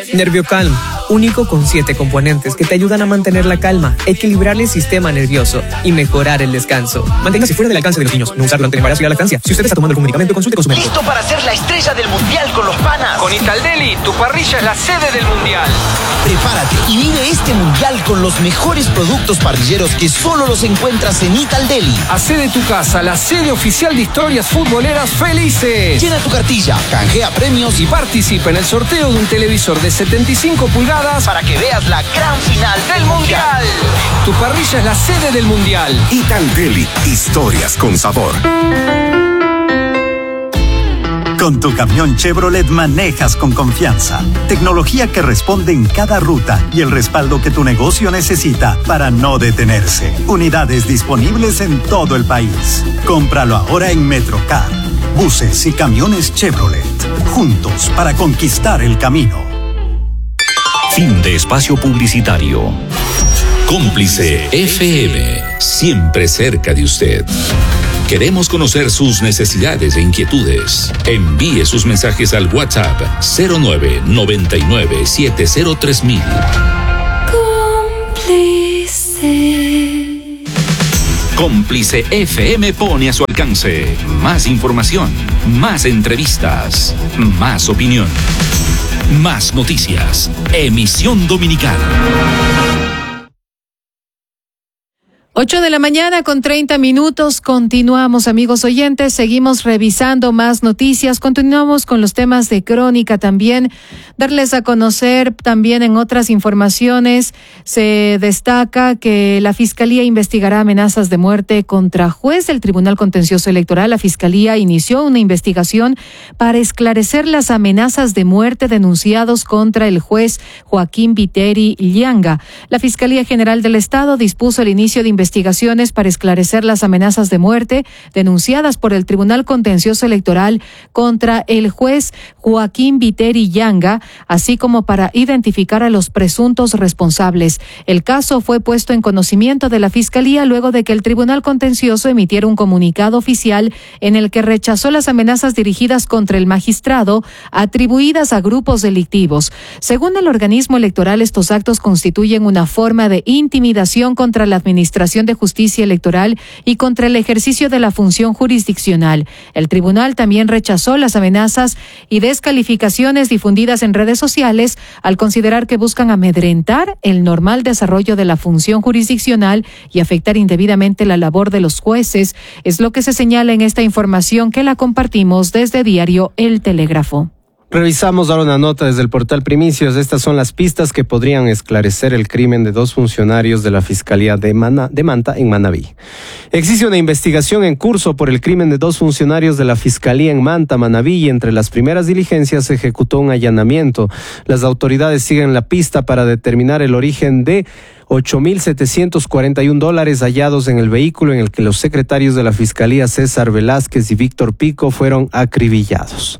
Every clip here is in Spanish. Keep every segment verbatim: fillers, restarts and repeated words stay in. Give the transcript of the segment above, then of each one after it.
NervioCalm, único con siete componentes que te ayudan a mantener la calma, equilibrar el sistema nervioso y mejorar el descanso. Manténgase fuera del alcance de los niños. No usarlo ante el embarazo y la lactancia. Si usted está tomando algún medicamento, consulte con su médico. ¿Listo para ser la estrella del mundial con los panas? Con Italdeli, tu parrilla es la sede del mundial. Prepárate y vive este mundial con los mejores productos parrilleros que solo los encuentras en Italdeli. Hacé de tu casa la sede oficial de historias futboleras felices. Llena tu cartilla, canjea premios y participa en el sorteo de un televisor de setenta y cinco pulgadas para que veas la gran final del mundial. Tu parrilla es la sede del mundial. Italdeli, historias con sabor. Con tu camión Chevrolet manejas con confianza. Tecnología que responde en cada ruta y el respaldo que tu negocio necesita para no detenerse. Unidades disponibles en todo el país. Cómpralo ahora en Metrocar. Buses y camiones Chevrolet. Juntos para conquistar el camino. Fin de espacio publicitario. Cómplice F M, siempre cerca de usted. Queremos conocer sus necesidades e inquietudes. Envíe sus mensajes al WhatsApp cero nueve noventa y nueve setenta tres mil. Cómplice. Cómplice F M pone a su alcance más información, más entrevistas, más opinión, más noticias. Emisión dominical. Ocho de la mañana con treinta minutos. Continuamos, amigos oyentes. Seguimos revisando más noticias. Continuamos con los temas de crónica también. Darles a conocer también en otras informaciones. Se destaca que la Fiscalía investigará amenazas de muerte contra juez del Tribunal Contencioso Electoral. La Fiscalía inició una investigación para esclarecer las amenazas de muerte denunciados contra el juez Joaquín Viteri Llanga. La Fiscalía General del Estado dispuso el inicio de investigación investigaciones para esclarecer las amenazas de muerte denunciadas por el Tribunal Contencioso Electoral contra el juez Joaquín Viteri Llanga, así como para identificar a los presuntos responsables. El caso fue puesto en conocimiento de la Fiscalía luego de que el Tribunal Contencioso emitiera un comunicado oficial en el que rechazó las amenazas dirigidas contra el magistrado atribuidas a grupos delictivos. Según el organismo electoral, estos actos constituyen una forma de intimidación contra la administración de Justicia Electoral y contra el ejercicio de la función jurisdiccional. El tribunal también rechazó las amenazas y descalificaciones difundidas en redes sociales al considerar que buscan amedrentar el normal desarrollo de la función jurisdiccional y afectar indebidamente la labor de los jueces. Es lo que se señala en esta información que la compartimos desde Diario El Telégrafo. Revisamos ahora una nota desde el portal Primicias. Estas son las pistas que podrían esclarecer el crimen de dos funcionarios de la Fiscalía de, Mana, de Manta en Manabí. Existe una investigación en curso por el crimen de dos funcionarios de la Fiscalía en Manta, Manabí, y entre las primeras diligencias se ejecutó un allanamiento. Las autoridades siguen la pista para determinar el origen de ocho mil setecientos cuarenta y un dólares hallados en el vehículo en el que los secretarios de la Fiscalía César Velázquez y Víctor Pico fueron acribillados.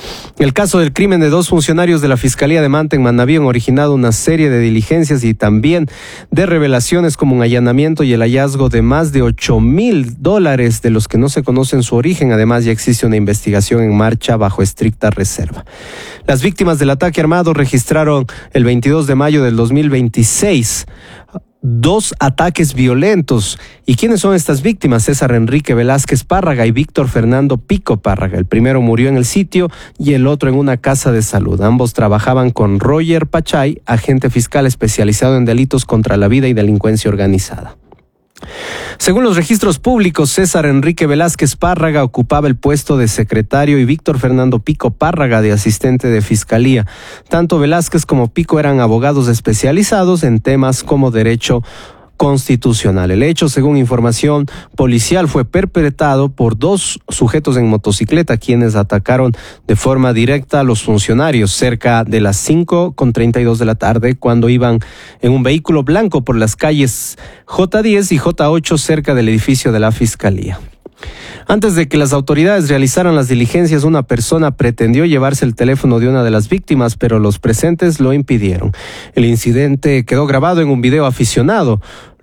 El caso del crimen de dos funcionarios de la Fiscalía de Manta en Manabí han originado una serie de diligencias y también de revelaciones como un allanamiento y el hallazgo de más de ocho mil dólares de los que no se conocen su origen. Además, ya existe una investigación en marcha bajo estricta reserva. Las víctimas del ataque armado registraron el veintidós de mayo del dos mil veintiséis dos ataques violentos. ¿Y quiénes son estas víctimas? César Enrique Velázquez Párraga y Víctor Fernando Pico Párraga. El primero murió en el sitio y el otro en una casa de salud. Ambos trabajaban con Roger Pachay, agente fiscal especializado en delitos contra la vida y delincuencia organizada. Según los registros públicos, César Enrique Velázquez Párraga ocupaba el puesto de secretario y Víctor Fernando Pico Párraga de asistente de fiscalía. Tanto Velázquez como Pico eran abogados especializados en temas como derecho constitucional. El hecho, según información policial, fue perpetrado por dos sujetos en motocicleta quienes atacaron de forma directa a los funcionarios cerca de las cinco con treinta y dos de la tarde cuando iban en un vehículo blanco por las calles J diez y J ocho cerca del edificio de la Fiscalía. Antes de que las autoridades realizaran las diligencias, una persona pretendió llevarse el teléfono de una de las víctimas, pero los presentes lo impidieron. El incidente quedó grabado en un video aficionado.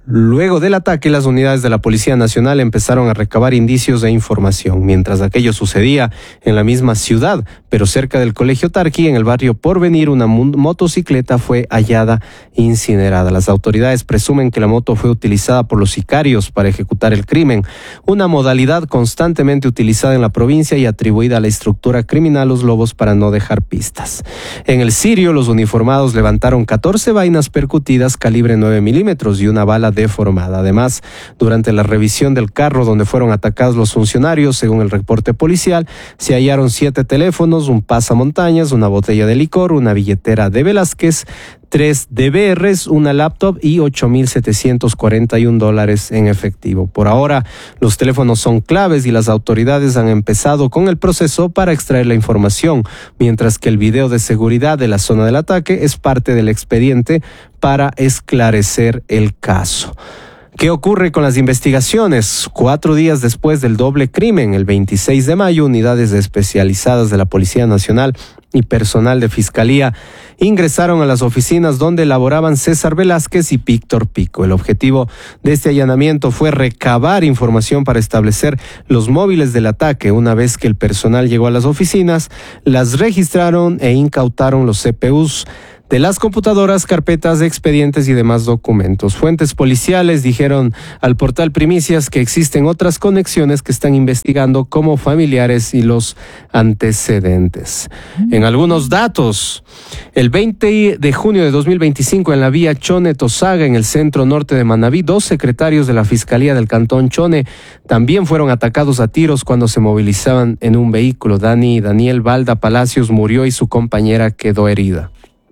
Luego del ataque, las unidades de la Policía Nacional empezaron a recabar indicios e información. Mientras aquello sucedía en la misma ciudad, pero cerca del Colegio Tarqui, en el barrio Porvenir, una motocicleta fue hallada incinerada. Las autoridades presumen que la moto fue utilizada por los sicarios para ejecutar el crimen, una modalidad constantemente utilizada en la provincia y atribuida a la estructura criminal Los Lobos para no dejar pistas. En el Sirio, los uniformados levantaron catorce vainas percutidas calibre nueve milímetros y una bala deformada. Además, durante la revisión del carro donde fueron atacados los funcionarios, según el reporte policial, se hallaron siete teléfonos, un pasamontañas, una botella de licor, una billetera de Velázquez, tres D V Rs, una laptop y ocho mil setecientos cuarenta y un dólares en efectivo. Por ahora, los teléfonos son claves y las autoridades han empezado con el proceso para extraer la información, mientras que el video de seguridad de la zona del ataque es parte del expediente para esclarecer el caso. ¿Qué ocurre con las investigaciones? Cuatro días después del doble crimen, el veintiséis de mayo, unidades especializadas de la Policía Nacional y personal de Fiscalía ingresaron a las oficinas donde laboraban César Velázquez y Víctor Pico. El objetivo de este allanamiento fue recabar información para establecer los móviles del ataque. Una vez que el personal llegó a las oficinas, las registraron e incautaron los C P Us de las computadoras, carpetas de expedientes y demás documentos. Fuentes policiales dijeron al portal Primicias que existen otras conexiones que están investigando como familiares y los antecedentes. En algunos datos, el veinte de junio de dos mil veinticinco en la vía Chone-Tosaga, en el centro norte de Manabí, dos secretarios de la Fiscalía del Cantón Chone también fueron atacados a tiros cuando se movilizaban en un vehículo. Dani Daniel Balda Palacios murió y su compañera quedó herida.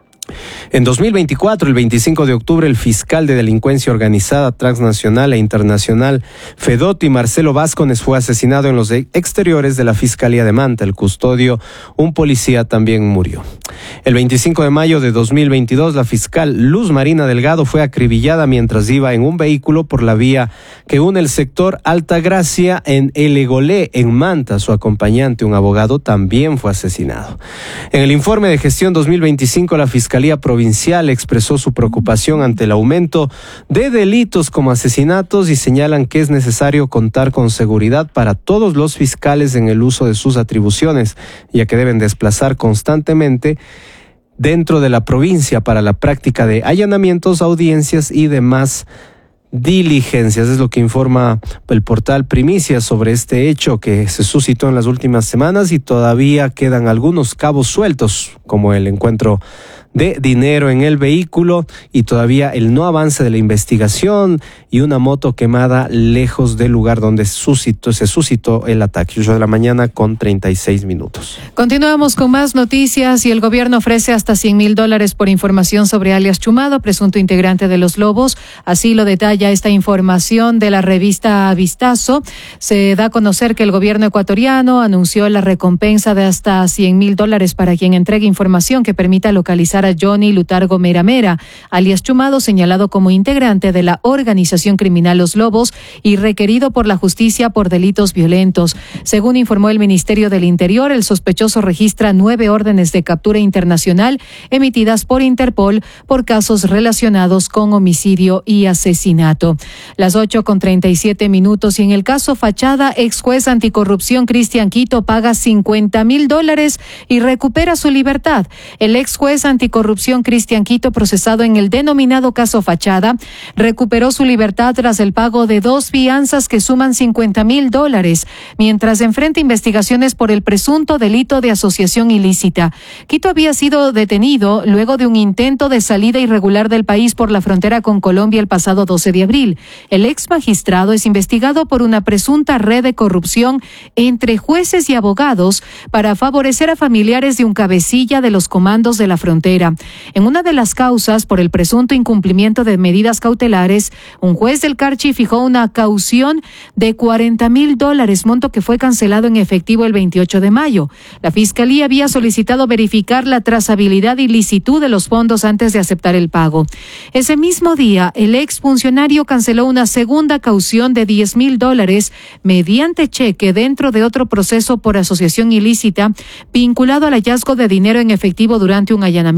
En dos mil veinticuatro, el veinticinco de octubre, el fiscal de delincuencia organizada transnacional e internacional Fedoti Marcelo Vázquez fue asesinado en los exteriores de la Fiscalía de Manta. El custodio, un policía, también murió. El veinticinco de mayo de dos mil veintidós, la fiscal Luz Marina Delgado fue acribillada mientras iba en un vehículo por la vía que une el sector Altagracia en Elegolé, en Manta. Su acompañante, un abogado, también fue asesinado. En el informe de gestión dos mil veinticinco, la Fiscalía Provincial expresó su preocupación ante el aumento de delitos como asesinatos y señalan que es necesario contar con seguridad para todos los fiscales en el uso de sus atribuciones, ya que deben desplazar constantemente dentro de la provincia para la práctica de allanamientos, audiencias y demás diligencias. Es lo que informa el portal Primicias sobre este hecho que se suscitó en las últimas semanas y todavía quedan algunos cabos sueltos, como el encuentro de dinero en el vehículo y todavía el no avance de la investigación y una moto quemada lejos del lugar donde suscitó, se suscitó el ataque. ocho de la mañana con treinta y seis minutos. Continuamos con más noticias y el gobierno ofrece hasta cien mil dólares por información sobre alias Chumado, presunto integrante de Los Lobos. Así lo detalla esta información de la revista Vistazo. Se da a conocer que el gobierno ecuatoriano anunció la recompensa de hasta cien mil dólares para quien entregue información que permita localizar a Johnny Lutargo Mera Mera, alias Chumado, señalado como integrante de la organización criminal Los Lobos y requerido por la justicia por delitos violentos. Según informó el Ministerio del Interior, el sospechoso registra nueve órdenes de captura internacional emitidas por Interpol por casos relacionados con homicidio y asesinato. Las ocho con treinta y siete minutos y en el caso Fachada, ex juez anticorrupción Cristian Quito paga cincuenta mil dólares y recupera su libertad. El ex juez anticorrupción Cristian Quito, procesado en el denominado caso Fachada, recuperó su libertad tras el pago de dos fianzas que suman cincuenta mil dólares, mientras enfrenta investigaciones por el presunto delito de asociación ilícita. Quito había sido detenido luego de un intento de salida irregular del país por la frontera con Colombia el pasado doce de abril. El ex magistrado es investigado por una presunta red de corrupción entre jueces y abogados para favorecer a familiares de un cabecilla de los comandos de la frontera. En una de las causas por el presunto incumplimiento de medidas cautelares, un juez del Carchi fijó una caución de cuarenta mil dólares, monto que fue cancelado en efectivo el veintiocho de mayo. La Fiscalía había solicitado verificar la trazabilidad y licitud de los fondos antes de aceptar el pago. Ese mismo día, el exfuncionario canceló una segunda caución de diez mil dólares mediante cheque dentro de otro proceso por asociación ilícita vinculado al hallazgo de dinero en efectivo durante un allanamiento.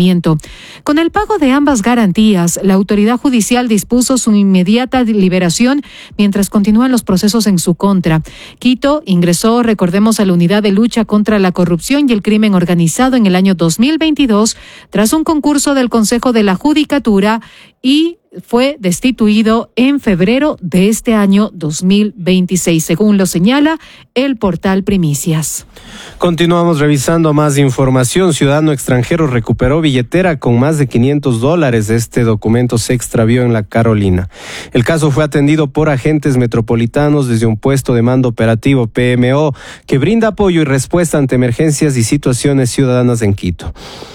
allanamiento. Con el pago de ambas garantías, la autoridad judicial dispuso su inmediata liberación mientras continúan los procesos en su contra. Quito ingresó, recordemos, a la Unidad de Lucha contra la Corrupción y el Crimen Organizado en el año dos mil veintidós tras un concurso del Consejo de la Judicatura y fue destituido en febrero de este año dos mil veintiséis, según lo señala el portal Primicias. Continuamos revisando más información. Ciudadano extranjero recuperó billetera con más de quinientos dólares. Este documento se extravió en La Carolina. El caso fue atendido por agentes metropolitanos desde un puesto de mando operativo P M O que brinda apoyo y respuesta ante emergencias y situaciones ciudadanas en Quito.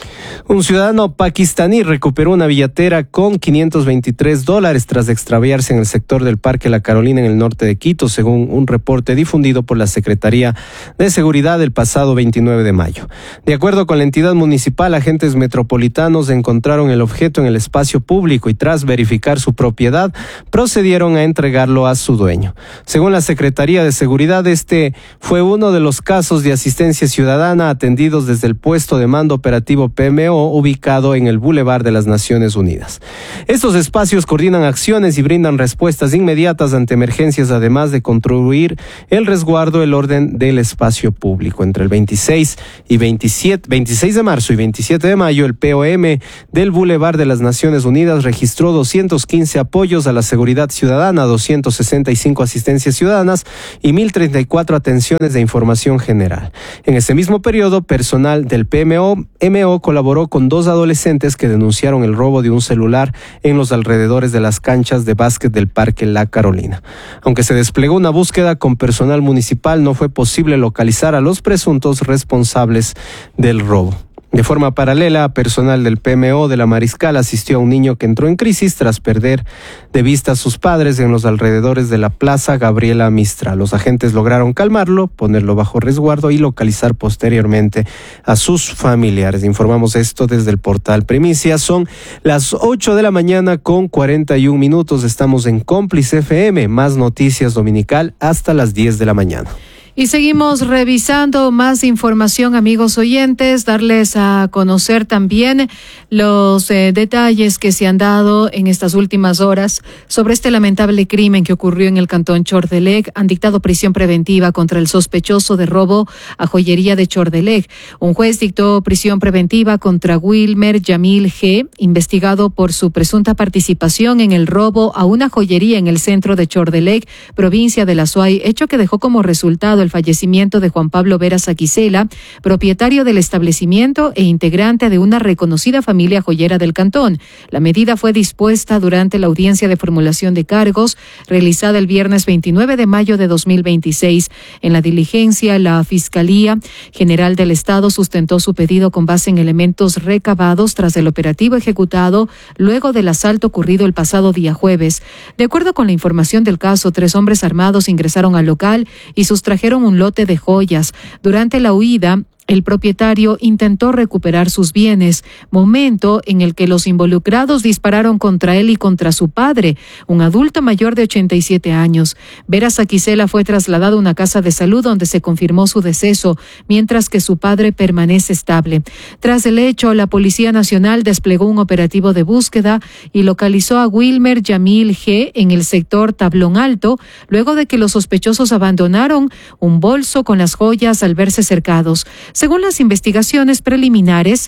Un ciudadano pakistaní recuperó una billetera con quinientos veintitrés dólares tras extraviarse en el sector del Parque La Carolina en el norte de Quito, según un reporte difundido por la Secretaría de Seguridad el pasado veintinueve de mayo. De acuerdo con la entidad municipal, agentes metropolitanos encontraron el objeto en el espacio público y tras verificar su propiedad, procedieron a entregarlo a su dueño. Según la Secretaría de Seguridad, este fue uno de los casos de asistencia ciudadana atendidos desde el puesto de mando operativo P M O ubicado en el Boulevard de las Naciones Unidas. Estos espacios coordinan acciones y brindan respuestas inmediatas ante emergencias, además de contribuir el resguardo, el orden del espacio público. Entre el veintiséis y veintisiete, veintiséis de marzo y veintisiete de mayo, el P O M del Boulevard de las Naciones Unidas registró doscientos quince apoyos a la seguridad ciudadana, doscientas sesenta y cinco asistencias ciudadanas y mil treinta y cuatro atenciones de información general. En ese mismo periodo, personal del P M O M O colaboró con dos adolescentes que denunciaron el robo de un celular en los alrededores de las canchas de básquet del Parque La Carolina. Aunque se desplegó una búsqueda con personal municipal, no fue posible localizar a los presuntos responsables del robo. De forma paralela, personal del P M O de la Mariscal asistió a un niño que entró en crisis tras perder de vista a sus padres en los alrededores de la Plaza Gabriela Mistral. Los agentes lograron calmarlo, ponerlo bajo resguardo y localizar posteriormente a sus familiares. Informamos esto desde el portal Primicias. Son las ocho de la mañana con cuarenta y un minutos. Estamos en Cómplice F M. Más noticias dominical hasta las diez de la mañana. Y seguimos revisando más información, amigos oyentes, darles a conocer también los eh, detalles que se han dado en estas últimas horas sobre este lamentable crimen que ocurrió en el cantón Chordelec. Han dictado prisión preventiva contra el sospechoso de robo a joyería de Chordelec. Un juez dictó prisión preventiva contra Wilmer Yamil G., investigado por su presunta participación en el robo a una joyería en el centro de Chordelec, provincia de La Suay, hecho que dejó como resultado el fallecimiento de Juan Pablo Vera Saquicela, propietario del establecimiento e integrante de una reconocida familia joyera del cantón. La medida fue dispuesta durante la audiencia de formulación de cargos realizada el viernes veintinueve de mayo de dos mil veintiséis. En la diligencia, la Fiscalía General del Estado sustentó su pedido con base en elementos recabados tras el operativo ejecutado luego del asalto ocurrido el pasado día jueves. De acuerdo con la información del caso, tres hombres armados ingresaron al local y sustrajeron un lote de joyas. Durante la huida, el propietario intentó recuperar sus bienes, momento en el que los involucrados dispararon contra él y contra su padre, un adulto mayor de ochenta y siete años. Vera Saquicela fue trasladado a una casa de salud donde se confirmó su deceso, mientras que su padre permanece estable. Tras el hecho, la Policía Nacional desplegó un operativo de búsqueda y localizó a Wilmer Yamil G. en el sector Tablón Alto, luego de que los sospechosos abandonaron un bolso con las joyas al verse cercados. Según las investigaciones preliminares,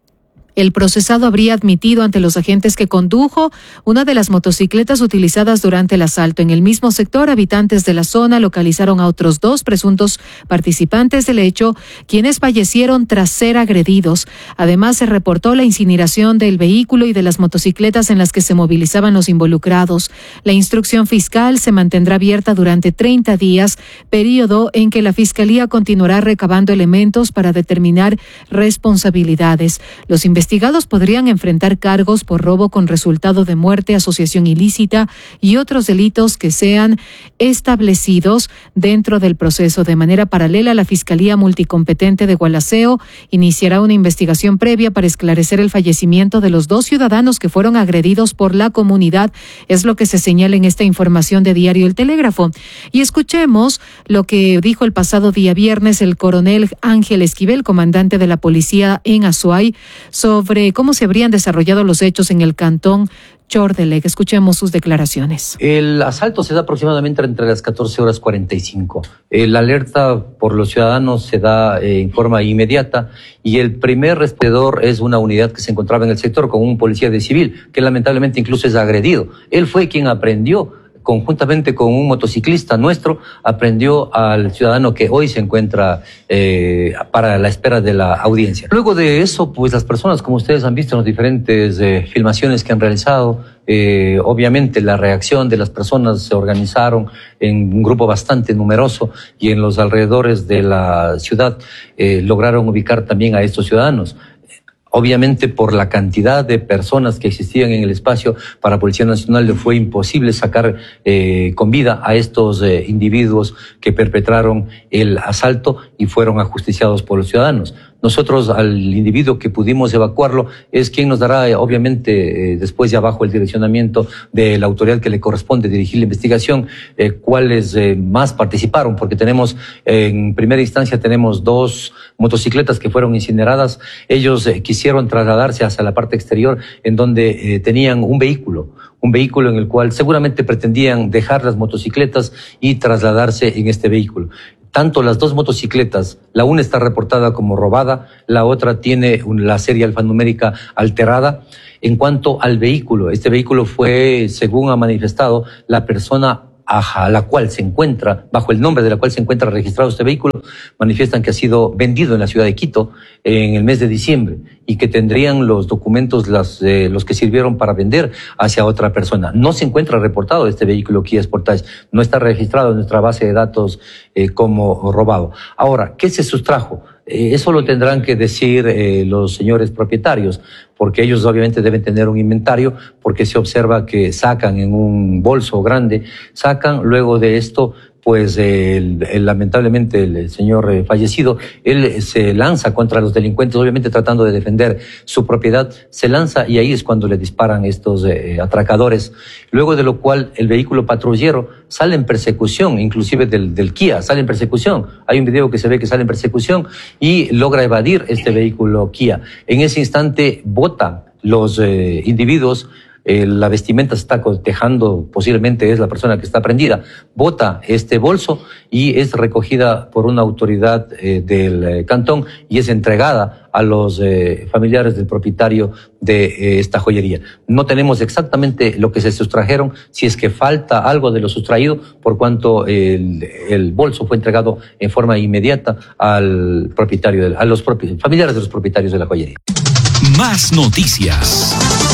el procesado habría admitido ante los agentes que condujo una de las motocicletas utilizadas durante el asalto. En el mismo sector, habitantes de la zona localizaron a otros dos presuntos participantes del hecho, quienes fallecieron tras ser agredidos. Además, se reportó la incineración del vehículo y de las motocicletas en las que se movilizaban los involucrados. La instrucción fiscal se mantendrá abierta durante treinta días, periodo en que la Fiscalía continuará recabando elementos para determinar responsabilidades. Los investigadores investigados podrían enfrentar cargos por robo con resultado de muerte, asociación ilícita y otros delitos que sean establecidos dentro del proceso. De manera paralela, la Fiscalía Multicompetente de Gualaceo iniciará una investigación previa para esclarecer el fallecimiento de los dos ciudadanos que fueron agredidos por la comunidad, es lo que se señala en esta información de Diario El Telégrafo. Y escuchemos lo que dijo el pasado día viernes el coronel Ángel Esquivel, comandante de la policía en Azuay, sobre sobre cómo se habrían desarrollado los hechos en el cantón Chordelec. Escuchemos sus declaraciones. El asalto se da aproximadamente entre las catorce horas cuarenta y cinco. La alerta por los ciudadanos se da eh, en forma inmediata y el primer respondedor es una unidad que se encontraba en el sector con un policía de civil que lamentablemente incluso es agredido. Él fue quien aprendió, conjuntamente con un motociclista nuestro, aprendió al ciudadano que hoy se encuentra eh, para la espera de la audiencia. Luego de eso, pues las personas, como ustedes han visto en las diferentes eh, filmaciones que han realizado, eh, obviamente la reacción de las personas se organizaron en un grupo bastante numeroso y en los alrededores de la ciudad eh, lograron ubicar también a estos ciudadanos. Obviamente, por la cantidad de personas que existían en el espacio, para Policía Nacional le fue imposible sacar eh, con vida a estos eh, individuos que perpetraron el asalto y fueron ajusticiados por los ciudadanos. Nosotros, al individuo que pudimos evacuarlo, es quien nos dará, eh, obviamente, eh, después ya bajo el direccionamiento de la autoridad que le corresponde dirigir la investigación, eh, cuáles eh, más participaron, porque tenemos, eh, en primera instancia, tenemos dos motocicletas que fueron incineradas. Ellos eh, quisieron trasladarse hacia la parte exterior, en donde eh, tenían un vehículo, un vehículo en el cual seguramente pretendían dejar las motocicletas y trasladarse en este vehículo. Tanto las dos motocicletas, la una está reportada como robada, la otra tiene la serie alfanumérica alterada. En cuanto al vehículo, este vehículo fue, según ha manifestado, la persona a la cual se encuentra, bajo el nombre de la cual se encuentra registrado este vehículo, manifiestan que ha sido vendido en la ciudad de Quito en el mes de diciembre y que tendrían los documentos las, eh, los que sirvieron para vender hacia otra persona. No se encuentra reportado este vehículo Kia Sportage, no está registrado en nuestra base de datos eh, como robado. Ahora, ¿qué se sustrajo? Eh, eso lo tendrán que decir eh, los señores propietarios, porque ellos obviamente deben tener un inventario, porque se observa que sacan en un bolso grande, sacan luego de esto, pues el, el, lamentablemente el, el señor eh, fallecido, él se lanza contra los delincuentes, obviamente tratando de defender su propiedad, se lanza y ahí es cuando le disparan estos eh, atracadores, luego de lo cual el vehículo patrullero sale en persecución, inclusive del, del Kia, sale en persecución. Hay un video que se ve que sale en persecución y logra evadir este vehículo Kia. En ese instante bota los eh, individuos. Eh, la vestimenta se está cotejando, posiblemente es la persona que está prendida, bota este bolso y es recogida por una autoridad eh, del eh, cantón y es entregada a los eh, familiares del propietario de eh, esta joyería. No tenemos exactamente lo que se sustrajeron, si es que falta algo de lo sustraído, por cuanto el, el bolso fue entregado en forma inmediata al propietario, de, a los propi- familiares de los propietarios de la joyería. Más noticias.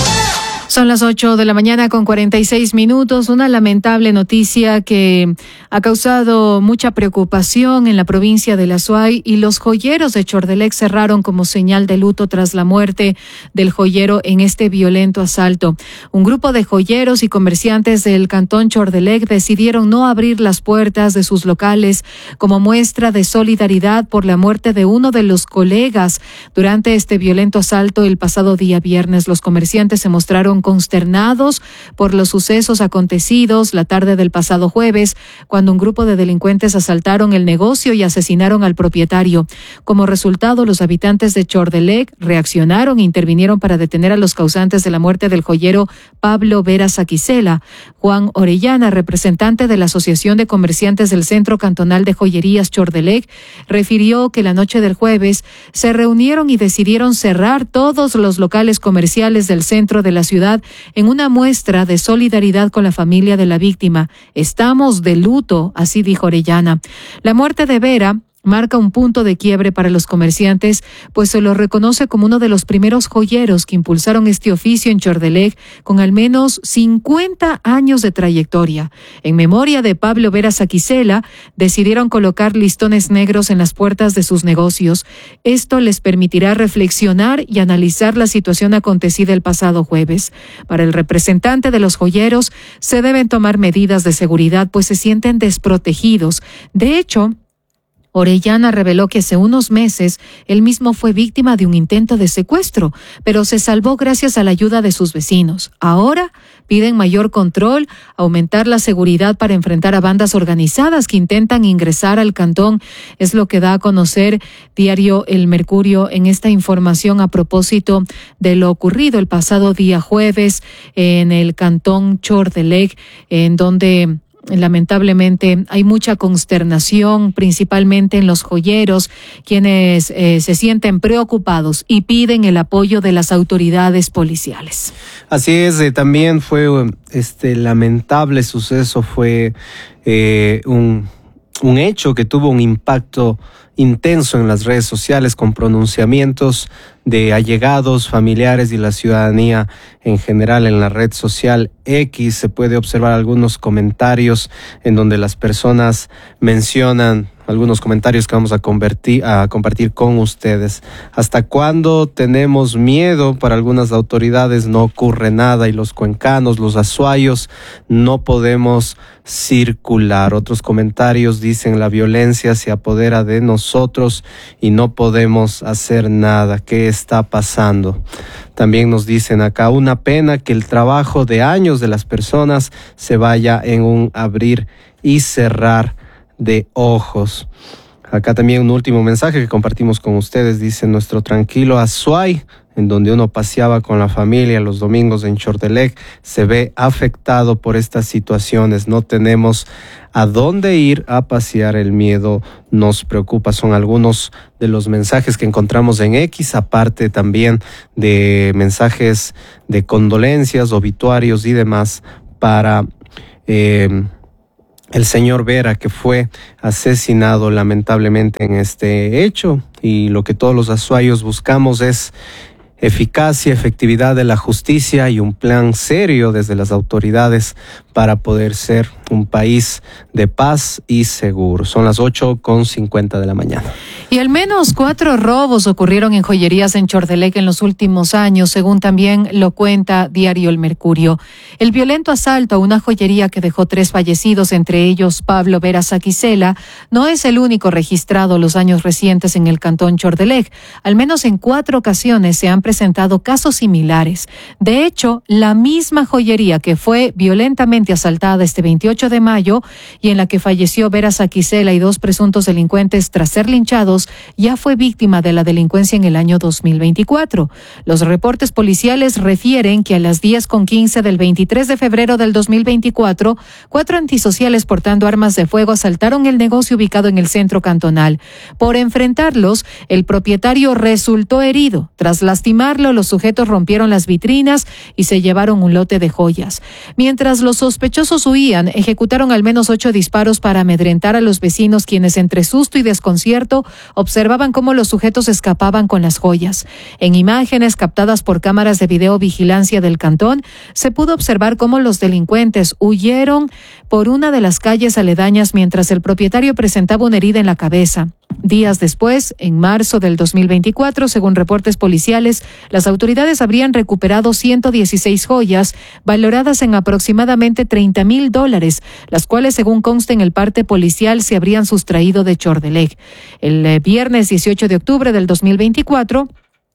Son las ocho de la mañana con cuarenta y seis minutos. Una lamentable noticia que ha causado mucha preocupación en la provincia de La Suay y los joyeros de Chordelec cerraron como señal de luto tras la muerte del joyero en este violento asalto. Un grupo de joyeros y comerciantes del cantón Chordelec decidieron no abrir las puertas de sus locales como muestra de solidaridad por la muerte de uno de los colegas durante este violento asalto el pasado día viernes. Los comerciantes se mostraron consternados por los sucesos acontecidos la tarde del pasado jueves, cuando un grupo de delincuentes asaltaron el negocio y asesinaron al propietario. Como resultado, los habitantes de Chordelec reaccionaron e intervinieron para detener a los causantes de la muerte del joyero Pablo Vera Saquicela. Juan Orellana, representante de la Asociación de Comerciantes del Centro Cantonal de Joyerías Chordelec, refirió que la noche del jueves se reunieron y decidieron cerrar todos los locales comerciales del centro de la ciudad en una muestra de solidaridad con la familia de la víctima. Estamos de luto, así dijo Orellana. La muerte de Vera marca un punto de quiebre para los comerciantes, pues se lo reconoce como uno de los primeros joyeros que impulsaron este oficio en Chordelec con al menos cincuenta años de trayectoria. En memoria de Pablo Vera Saquicela, decidieron colocar listones negros en las puertas de sus negocios. Esto les permitirá reflexionar y analizar la situación acontecida el pasado jueves. Para el representante de los joyeros, se deben tomar medidas de seguridad, pues se sienten desprotegidos. De hecho, Orellana reveló que hace unos meses él mismo fue víctima de un intento de secuestro, pero se salvó gracias a la ayuda de sus vecinos. Ahora Piden mayor control, aumentar la seguridad para enfrentar a bandas organizadas que intentan ingresar al cantón. Es lo que da a conocer Diario El Mercurio en esta información a propósito de lo ocurrido el pasado día jueves en el cantón Chordelec, en donde lamentablemente hay mucha consternación, principalmente en los joyeros, quienes eh, se sienten preocupados y piden el apoyo de las autoridades policiales. Así es, eh, también fue este lamentable suceso, fue eh, un, un hecho que tuvo un impacto intenso en las redes sociales, con pronunciamientos de allegados, familiares y la ciudadanía en general. En la red social X se puede observar algunos comentarios en donde las personas mencionan algunos comentarios que vamos a, convertir, a compartir con ustedes. ¿Hasta cuándo tenemos miedo? Para algunas autoridades no ocurre nada y los cuencanos, los azuayos, no podemos circular. Otros comentarios dicen: la violencia se apodera de nosotros y no podemos hacer nada. ¿Qué está pasando? También nos dicen acá: una pena que el trabajo de años de las personas se vaya en un abrir y cerrar de ojos. Acá también un último mensaje que compartimos con ustedes. Dice: nuestro tranquilo Azuay, en donde uno paseaba con la familia los domingos en Chordelec, se ve afectado por estas situaciones. No tenemos a dónde ir a pasear, el miedo nos preocupa. Son algunos de los mensajes que encontramos en X, aparte también de mensajes de condolencias, obituarios y demás para eh, el señor Vera, que fue asesinado lamentablemente en este hecho. Y lo que todos los azuayos buscamos es eficacia, efectividad de la justicia y un plan serio desde las autoridades para poder ser un país de paz y seguro. Son las ocho con cincuenta de la mañana. Y al menos cuatro robos ocurrieron en joyerías en Chordelec en los últimos años, según también lo cuenta Diario El Mercurio. El violento asalto a una joyería que dejó tres fallecidos, entre ellos Pablo Vera Saquicela, no es el único registrado los años recientes en el cantón Chordelec. Al menos en cuatro ocasiones se han presentado casos similares. De hecho, la misma joyería que fue violentamente asaltada este veintiocho de mayo y en la que falleció Vera Saquicela y dos presuntos delincuentes tras ser linchados, ya fue víctima de la delincuencia en el año dos mil veinticuatro. Los reportes policiales refieren que a las diez con quince del veintitrés de febrero del dos mil veinticuatro, cuatro antisociales portando armas de fuego asaltaron el negocio ubicado en el centro cantonal. Por enfrentarlos, el propietario resultó herido. Tras lastimarlo, los sujetos rompieron las vitrinas y se llevaron un lote de joyas. Mientras los sospechosos huían, ejecutaron al menos ocho disparos para amedrentar a los vecinos, quienes entre susto y desconcierto observaban cómo los sujetos escapaban con las joyas. En imágenes captadas por cámaras de videovigilancia del cantón, se pudo observar cómo los delincuentes huyeron por una de las calles aledañas mientras el propietario presentaba una herida en la cabeza. Días después, en marzo del dos mil veinticuatro, según reportes policiales, las autoridades habrían recuperado ciento dieciséis joyas valoradas en aproximadamente treinta mil dólares, las cuales, según consta en el parte policial, se habrían sustraído de Chordelec. El eh, viernes dieciocho de octubre del dos mil veinticuatro,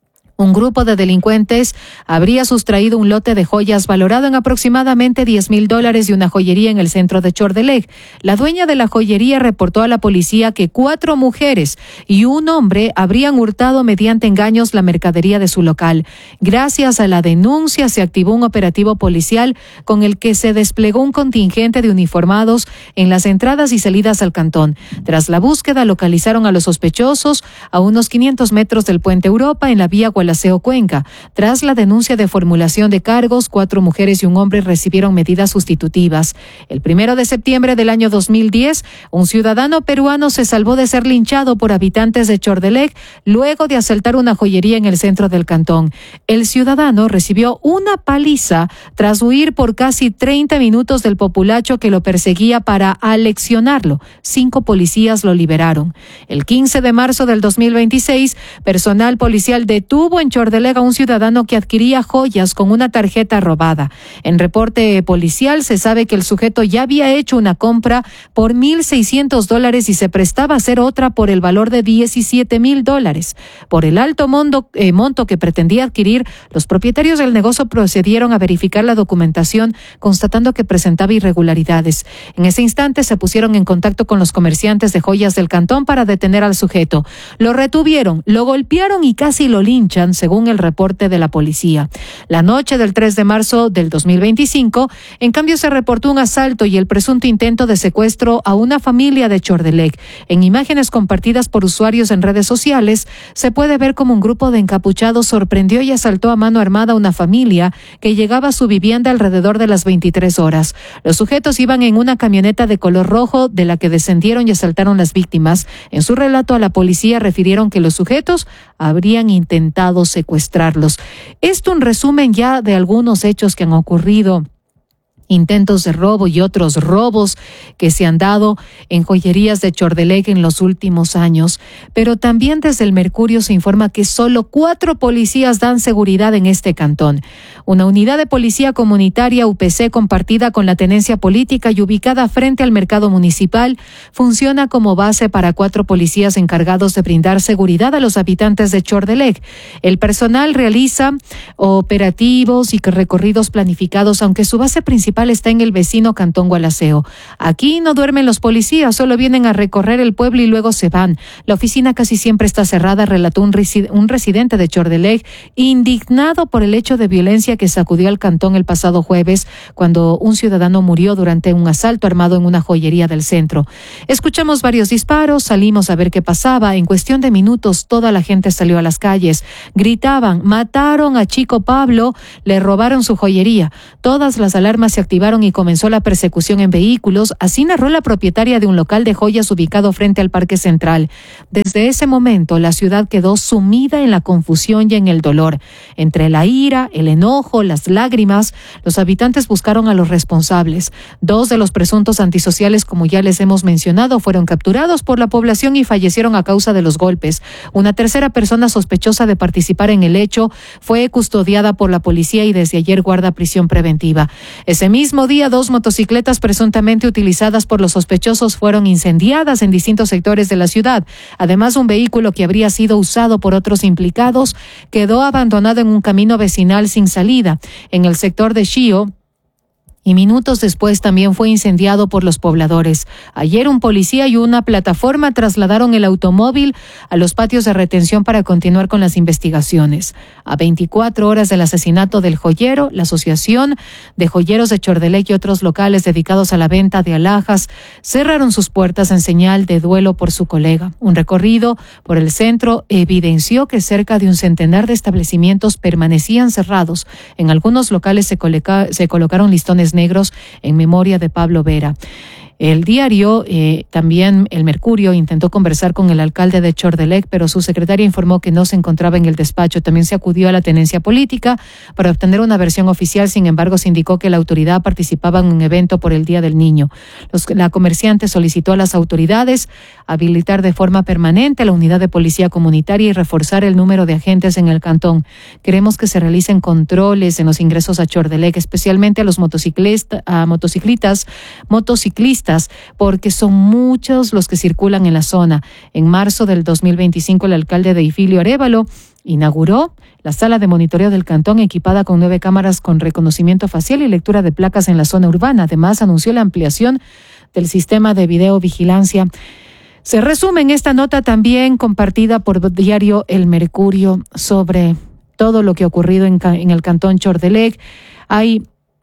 un grupo de delincuentes habría sustraído un lote de joyas valorado en aproximadamente diez mil dólares de una joyería en el centro de Chordelec. La dueña de la joyería reportó a la policía que cuatro mujeres y un hombre habrían hurtado mediante engaños la mercadería de su local. Gracias a la denuncia se activó un operativo policial con el que se desplegó un contingente de uniformados en las entradas y salidas al cantón. Tras la búsqueda, localizaron a los sospechosos a unos quinientos metros del Puente Europa en la vía Gualaceo Cuenca. Tras la denuncia de formulación de cargos, cuatro mujeres y un hombre recibieron medidas sustitutivas. El primero de septiembre del año dos mil diez, un ciudadano peruano se salvó de ser linchado por habitantes de Chordelec luego de asaltar una joyería en el centro del cantón. El ciudadano recibió una paliza tras huir por casi treinta minutos del populacho que lo perseguía para aleccionarlo. Cinco policías lo liberaron. El quince de marzo del dos mil veintiséis, personal policial detuvo detuvo en Chordelega a un ciudadano que adquiría joyas con una tarjeta robada. En reporte policial se sabe que el sujeto ya había hecho una compra por mil seiscientos dólares y se prestaba a hacer otra por el valor de diecisiete mil dólares. Por el alto monto, eh, monto que pretendía adquirir, los propietarios del negocio procedieron a verificar la documentación, constatando que presentaba irregularidades. En ese instante se pusieron en contacto con los comerciantes de joyas del cantón para detener al sujeto. Lo retuvieron, lo golpearon y casi lo linchan, según el reporte de la policía. La noche del tres de marzo del dos mil veinticinco, en cambio, se reportó un asalto y el presunto intento de secuestro a una familia de Chordelec. En imágenes compartidas por usuarios en redes sociales, se puede ver como un grupo de encapuchados sorprendió y asaltó a mano armada a una familia que llegaba a su vivienda alrededor de las veintitrés horas. Los sujetos iban en una camioneta de color rojo, de la que descendieron y asaltaron las víctimas. En su relato a la policía refirieron que los sujetos habrían intentado secuestrarlos. Esto un resumen ya de algunos hechos que han ocurrido, intentos de robo y otros robos que se han dado en joyerías de Chordelec en los últimos años. Pero también desde el Mercurio se informa que solo cuatro policías dan seguridad en este cantón. Una unidad de policía comunitaria U P C compartida con la tenencia política y ubicada frente al mercado municipal funciona como base para cuatro policías encargados de brindar seguridad a los habitantes de Chordelec. El personal realiza operativos y recorridos planificados, aunque su base principal está en el vecino cantón Gualaceo. Aquí no duermen los policías, solo vienen a recorrer el pueblo y luego se van. La oficina casi siempre está cerrada, relató un, resi- un residente de Chordelec, indignado por el hecho de violencia que sacudió al cantón el pasado jueves, cuando un ciudadano murió durante un asalto armado en una joyería del centro. Escuchamos varios disparos, salimos a ver qué pasaba. En cuestión de minutos, toda la gente salió a las calles. Gritaban: mataron a Chico Pablo, le robaron su joyería. Todas las alarmas se activaron y comenzó la persecución en vehículos. Así narró la propietaria de un local de joyas ubicado frente al Parque Central. Desde ese momento, la ciudad quedó sumida en la confusión y en el dolor. Entre la ira, el enojo, las lágrimas, los habitantes buscaron a los responsables. Dos de los presuntos antisociales, como ya les hemos mencionado, fueron capturados por la población y fallecieron a causa de los golpes. Una tercera persona sospechosa de participar en el hecho fue custodiada por la policía y desde ayer guarda prisión preventiva. Ese mismo día, dos motocicletas presuntamente utilizadas por los sospechosos fueron incendiadas en distintos sectores de la ciudad. Además, un vehículo que habría sido usado por otros implicados quedó abandonado en un camino vecinal sin salida en el sector de Xío, y minutos después también fue incendiado por los pobladores. Ayer un policía y una plataforma trasladaron el automóvil a los patios de retención para continuar con las investigaciones. A veinticuatro horas del asesinato del joyero, la Asociación de Joyeros de Chordelec y otros locales dedicados a la venta de alhajas cerraron sus puertas en señal de duelo por su colega. Un recorrido por el centro evidenció que cerca de un centenar de establecimientos permanecían cerrados. En algunos locales se, coloca, se colocaron listones negros en memoria de Pablo Vera. El diario, eh, también el Mercurio, intentó conversar con el alcalde de Chordelec, pero su secretaria informó que no se encontraba en el despacho. También se acudió a la tenencia política para obtener una versión oficial. Sin embargo, se indicó que la autoridad participaba en un evento por el Día del Niño. Los, la comerciante solicitó a las autoridades habilitar de forma permanente la unidad de policía comunitaria y reforzar el número de agentes en el cantón. Queremos que se realicen controles en los ingresos a Chordelec, especialmente a los motociclistas, a motociclistas, motociclistas, porque son muchos los que circulan en la zona. En marzo del dos mil veinticinco, el alcalde de Ifilio Arévalo inauguró la sala de monitoreo del cantón, equipada con nueve cámaras con reconocimiento facial y lectura de placas en la zona urbana. Además, anunció la ampliación del sistema de videovigilancia. Se resume en esta nota también compartida por diario El Mercurio sobre todo lo que ha ocurrido en, en el cantón Chordelec. Hay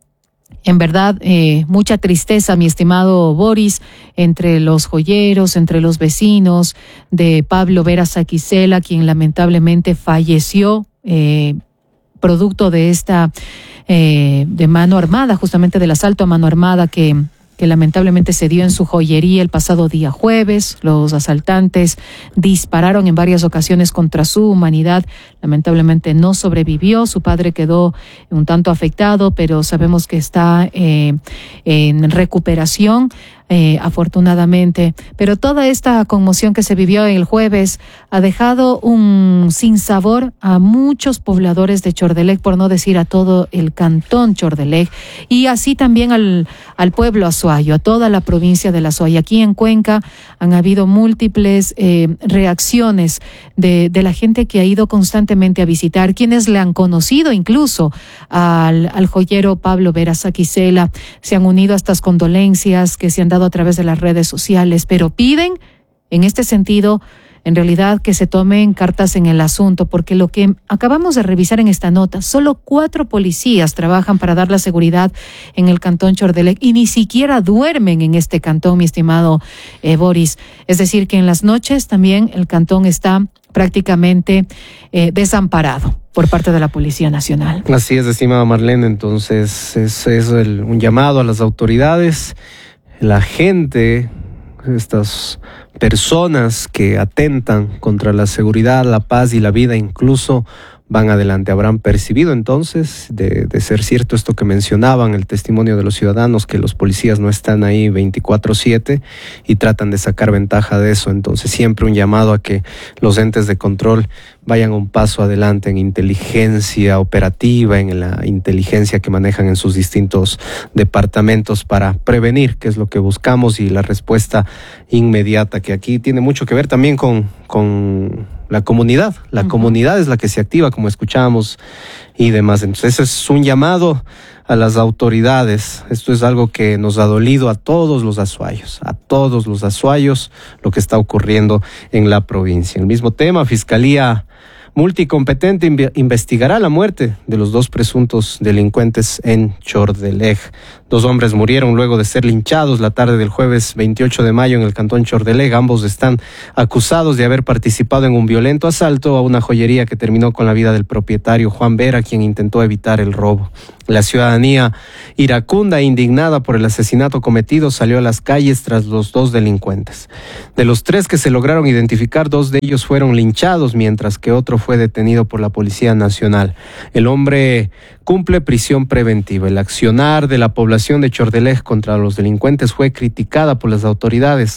En verdad, eh, mucha tristeza, mi estimado Boris, entre los joyeros, entre los vecinos de Pablo Vera Saquicela, quien lamentablemente falleció eh, producto de esta eh, de mano armada, justamente del asalto a mano armada que que lamentablemente se dio en su joyería el pasado día jueves. Los asaltantes dispararon en varias ocasiones contra su humanidad. Lamentablemente no sobrevivió. Su padre quedó un tanto afectado, pero sabemos que está eh, en recuperación. eh, afortunadamente. Pero toda esta conmoción que se vivió el jueves ha dejado un sinsabor a muchos pobladores de Chordelec, por no decir a todo el cantón Chordelec, y así también al, al pueblo azuayo, a toda la provincia de la Azuay. Aquí en Cuenca han habido múltiples eh, reacciones de, de la gente que ha ido constantemente a visitar, quienes le han conocido incluso al, al joyero Pablo Vera Saquicela, se han unido a estas condolencias que se han dado a través de las redes sociales, pero piden en este sentido en realidad que se tomen cartas en el asunto, porque lo que acabamos de revisar en esta nota, solo cuatro policías trabajan para dar la seguridad en el cantón Chordelec y ni siquiera duermen en este cantón, mi estimado eh, Boris. Es decir, que en las noches también el cantón está prácticamente eh, desamparado por parte de la Policía Nacional. Así es, estimada Marlene. Entonces es, es el, un llamado a las autoridades, la gente, estas personas que atentan contra la seguridad, la paz y la vida, incluso van adelante. Habrán percibido entonces, de, de ser cierto esto que mencionaban, el testimonio de los ciudadanos, que los policías no están ahí veinticuatro siete y tratan de sacar ventaja de eso. Entonces siempre un llamado a que los entes de control vayan un paso adelante en inteligencia operativa, en la inteligencia que manejan en sus distintos departamentos para prevenir, que es lo que buscamos, y la respuesta inmediata, que aquí tiene mucho que ver también con, con la comunidad. La uh-huh. comunidad es la que se activa, como escuchábamos, y demás. Entonces es un llamado a las autoridades. Esto es algo que nos ha dolido a todos los azuayos, a todos los azuayos, lo que está ocurriendo en la provincia. El mismo tema, Fiscalía multicompetente inv- investigará la muerte de los dos presuntos delincuentes en Chordelec. Dos hombres murieron luego de ser linchados la tarde del jueves veintiocho de mayo en el cantón Chordelec. Ambos están acusados de haber participado en un violento asalto a una joyería que terminó con la vida del propietario Juan Vera, quien intentó evitar el robo. La ciudadanía iracunda e indignada por el asesinato cometido salió a las calles tras los dos delincuentes. De los tres que se lograron identificar, dos de ellos fueron linchados, mientras que otro fue detenido por la Policía Nacional. El hombre cumple prisión preventiva. El accionar de la población de Chordelec contra los delincuentes fue criticada por las autoridades,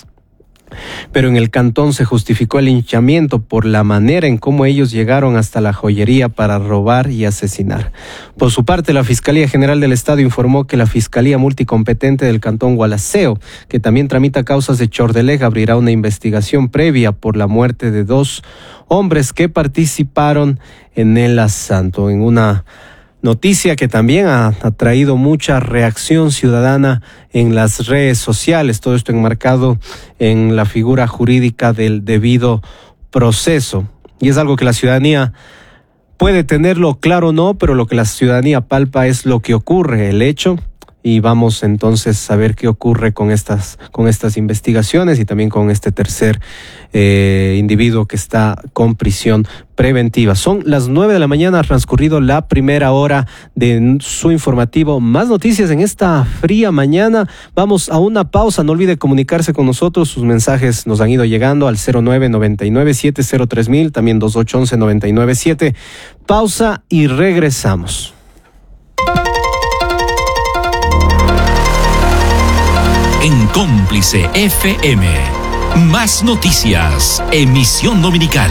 pero en el cantón se justificó el linchamiento por la manera en cómo ellos llegaron hasta la joyería para robar y asesinar. Por su parte, la Fiscalía General del Estado informó que la Fiscalía Multicompetente del cantón Gualaceo, que también tramita causas de Chordelec, abrirá una investigación previa por la muerte de dos hombres que participaron en el asalto. En una noticia que también ha, ha traído mucha reacción ciudadana en las redes sociales, todo esto enmarcado en la figura jurídica del debido proceso. Y es algo que la ciudadanía puede tenerlo claro o no, pero lo que la ciudadanía palpa es lo que ocurre, el hecho. Y vamos entonces a ver qué ocurre con estas, con estas investigaciones y también con este tercer eh, individuo que está con prisión preventiva. Son las nueve de la mañana, ha transcurrido la primera hora de su informativo Más Noticias en esta fría mañana. Vamos a una pausa, no olvide comunicarse con nosotros, sus mensajes nos han ido llegando al cero nueve nueve nueve siete cero tres mil, también dos ocho once nueve nueve siete. Pausa y regresamos. En Cómplice F M, Más Noticias, emisión dominical.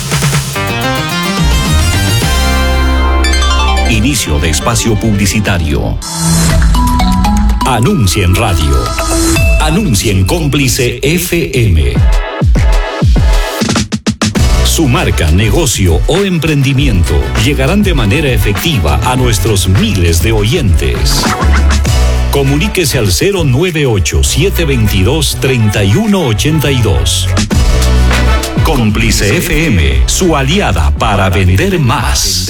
Inicio de espacio publicitario. Anuncia en radio. Anuncia en Cómplice F M. Su marca, negocio o emprendimiento llegarán de manera efectiva a nuestros miles de oyentes. Comuníquese al cero nueve ocho siete dos dos tres uno ocho dos. Cómplice F M, su aliada para vender más.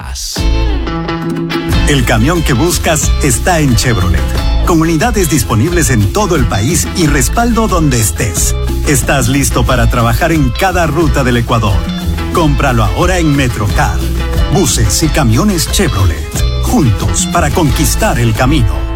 El camión que buscas está en Chevrolet, con unidades disponibles en todo el país y respaldo donde estés. Estás listo para trabajar en cada ruta del Ecuador. Cómpralo ahora en Metrocar. Buses y camiones Chevrolet, juntos para conquistar el camino.